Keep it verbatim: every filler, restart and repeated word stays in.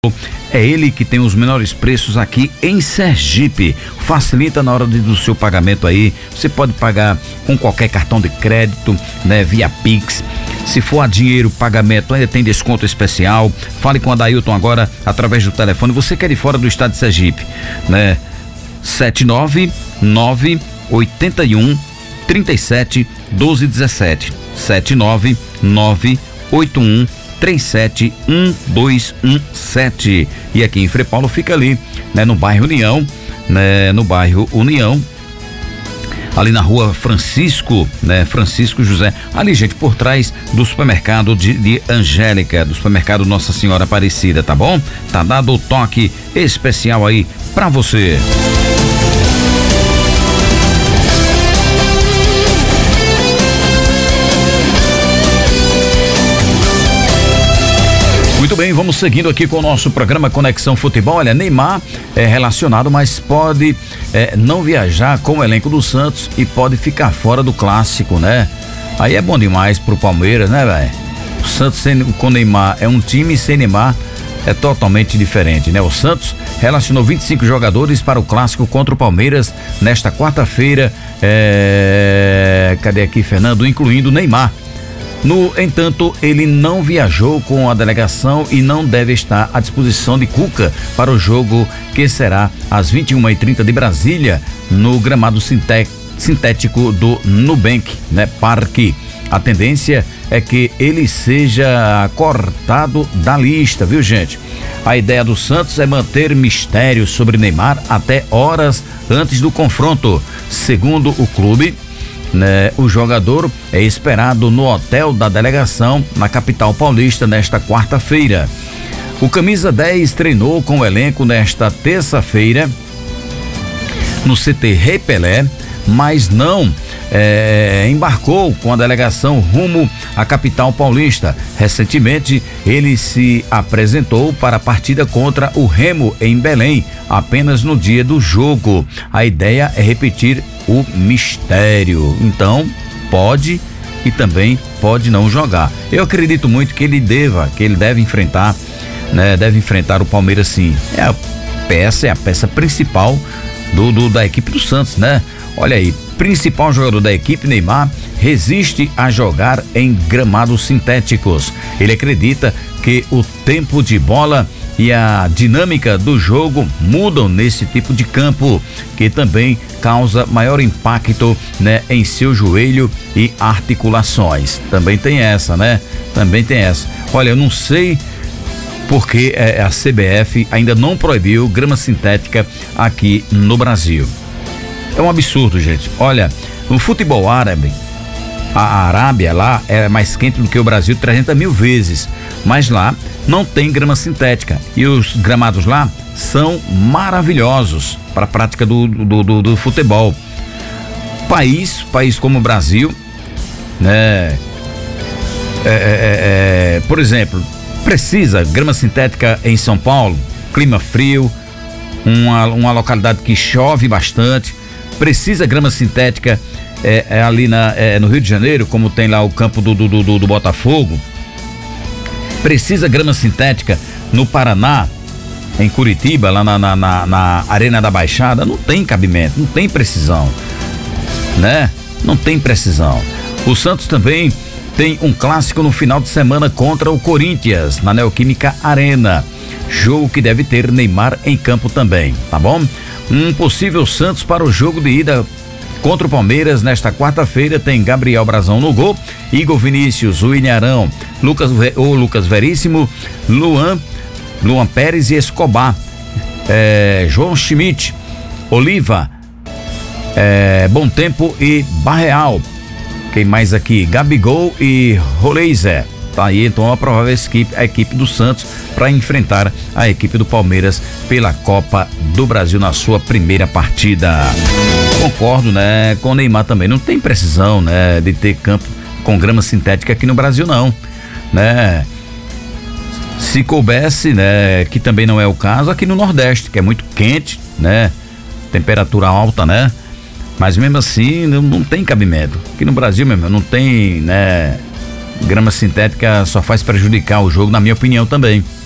É ele que tem os menores preços aqui em Sergipe. Facilita na hora de, do seu pagamento aí. Você pode pagar com qualquer cartão de crédito, né? Via Pix. Se for a dinheiro, pagamento ainda tem desconto especial. Fale com a Dailton agora através do telefone. Você quer ir fora do estado de Sergipe, né? sete nove nove oito um três sete doze dezessete. sete nove nove oito um três sete um dois um sete. E aqui em Frei Paulo fica ali, né, no bairro União, né, no bairro União, ali na rua Francisco, né, Francisco José, ali, gente, por trás do supermercado de, de Angélica, do supermercado Nossa Senhora Aparecida, tá bom? Tá dado o toque especial aí pra você. Muito bem, vamos seguindo aqui com o nosso programa Conexão Futebol. Olha, Neymar é relacionado, mas pode é, não viajar com o elenco do Santos e pode ficar fora do clássico, né? Aí é bom demais pro Palmeiras, né, velho? O Santos sem, com Neymar é um time, sem Neymar é totalmente diferente, né? O Santos relacionou vinte e cinco jogadores para o clássico contra o Palmeiras nesta quarta-feira. É... Cadê aqui, Fernando? Incluindo Neymar. No entanto, ele não viajou com a delegação e não deve estar à disposição de Cuca para o jogo que será às vinte e uma e trinta de Brasília, no gramado sintético do Nubank, né, Parque. A tendência é que ele seja cortado da lista, viu, gente? A ideia do Santos é manter mistério sobre Neymar até horas antes do confronto. Segundo o clube, né, o jogador é esperado no hotel da delegação na capital paulista nesta quarta-feira. O camisa dez treinou com o elenco nesta terça-feira no C T Rei Pelé, mas não é, embarcou com a delegação rumo à capital paulista. Recentemente, ele se apresentou para a partida contra o Remo em Belém, apenas no dia do jogo. A ideia é repetir o mistério. Então, pode e também pode não jogar. Eu acredito muito que ele deva, que ele deve enfrentar, né? Deve enfrentar o Palmeiras, sim. É a peça, é a peça principal do, do da equipe do Santos, né? Olha aí, principal jogador da equipe, Neymar, resiste a jogar em gramados sintéticos. Ele acredita que o tempo de bola e a dinâmica do jogo mudam nesse tipo de campo, que também causa maior impacto, né, em seu joelho e articulações. Também tem essa, né? Também tem essa. Olha, eu não sei porque é, a C B F ainda não proibiu grama sintética aqui no Brasil. É um absurdo, gente. Olha, no futebol árabe, a Arábia lá é mais quente do que o Brasil trezentas mil vezes, mas lá não tem grama sintética e os gramados lá são maravilhosos para a prática do, do, do, do futebol. País, país como o Brasil, né? É, é, é, por exemplo, precisa grama sintética em São Paulo, clima frio, uma, uma localidade que chove bastante. Precisa grama sintética é, é ali na, é, no Rio de Janeiro, como tem lá o campo do, do, do, do Botafogo. Precisa grama sintética no Paraná, em Curitiba, lá na, na, na, na Arena da Baixada. Não tem cabimento, não tem precisão, né? Não tem precisão. O Santos também tem um clássico no final de semana contra o Corinthians, na Neoquímica Arena. Jogo que deve ter Neymar em campo também, tá bom? Um possível Santos para o jogo de ida contra o Palmeiras nesta quarta-feira tem Gabriel Brazão no gol, Igor Vinícius, William Arão, Lucas, ou Lucas Veríssimo, Luan, Luan Pérez e Escobar, é, João Schmidt, Oliva, é, Bom Tempo e Barreal. Quem mais aqui? Gabigol e Roleiser. Tá aí então a provável equipe, a equipe do Santos para enfrentar a equipe do Palmeiras pela Copa do Brasil na sua primeira partida. Concordo, né? Com o Neymar também não tem precisão, né, de ter campo com grama sintética aqui no Brasil, não, né? Se coubesse, né, que também não é o caso aqui no Nordeste, que é muito quente, né? Temperatura alta, né? Mas mesmo assim não, não tem cabimento. Aqui no Brasil mesmo não tem, né? Grama sintética só faz prejudicar o jogo, na minha opinião também.